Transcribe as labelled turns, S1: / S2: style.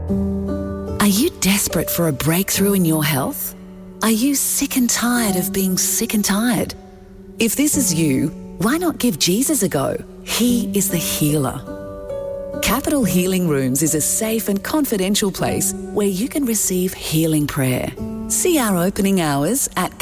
S1: Are you desperate for a breakthrough in your health? Are you sick and tired of being sick and tired? If this is you, why not give Jesus a go? He is the healer. Capital Healing Rooms is a safe and confidential place where you can receive healing prayer. See our opening hours at